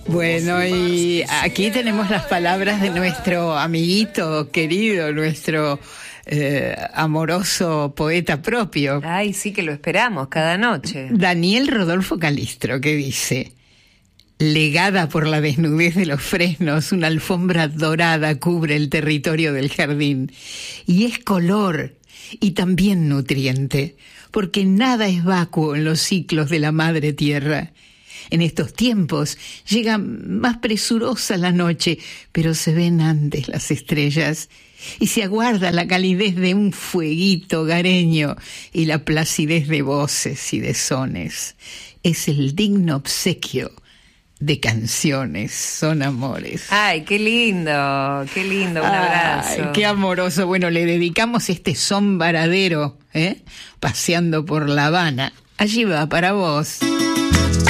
Bueno, y aquí tenemos las palabras de nuestro amiguito querido, nuestro amoroso poeta propio. Ay, sí que lo esperamos cada noche. Daniel Rodolfo Calistro, que dice: legada por la desnudez de los fresnos, una alfombra dorada cubre el territorio del jardín. Y es color y también nutriente, porque nada es vacuo en los ciclos de la madre tierra. En estos tiempos llega más presurosa la noche, pero se ven antes las estrellas y se aguarda la calidez de un fueguito hogareño y la placidez de voces y de sones. Es el digno obsequio de canciones, son amores. Ay, qué lindo, un abrazo. Ay, qué amoroso. Bueno, le dedicamos este son varadero, paseando por La Habana. Allí va para vos.